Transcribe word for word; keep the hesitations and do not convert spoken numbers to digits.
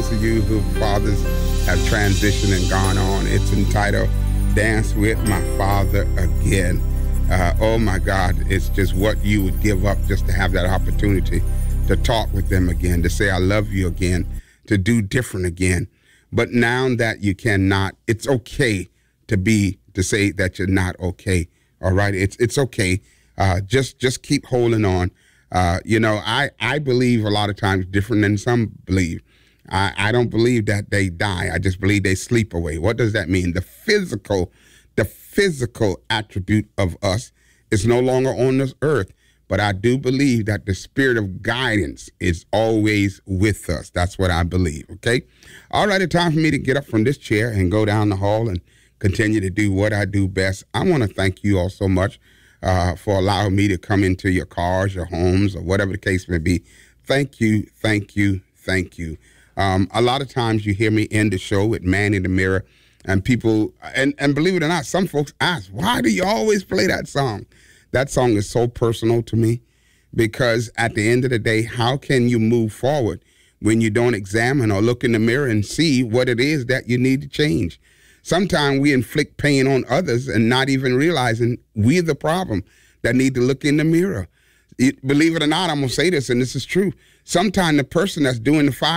those of you who fathers have transitioned and gone on, it's entitled Dance With My Father Again. Uh, oh my God, it's just what you would give up just to have that opportunity to talk with them again, to say I love you again, to do different again. But now that you cannot, it's okay to be, to say that you're not okay. All right, it's it's okay. Uh, just just keep holding on. Uh, you know, I, I believe a lot of times different than some believe. I, I don't believe that they die. I just believe they sleep away. What does that mean? The physical, the physical attribute of us is no longer on this earth. But I do believe that the spirit of guidance is always with us. That's what I believe, okay? All right, it's time for me to get up from this chair and go down the hall and continue to do what I do best. I want to thank you all so much uh, for allowing me to come into your cars, your homes, or whatever the case may be. Thank you, thank you, thank you. Um, a lot of times you hear me end the show with Man in the Mirror, and people, and, and believe it or not, some folks ask, why do you always play that song? That song is so personal to me because at the end of the day, how can you move forward when you don't examine or look in the mirror and see what it is that you need to change? Sometimes we inflict pain on others and not even realizing we're the problem that need to look in the mirror. It, believe it or not, I'm going to say this, and this is true. Sometimes the person that's doing the fire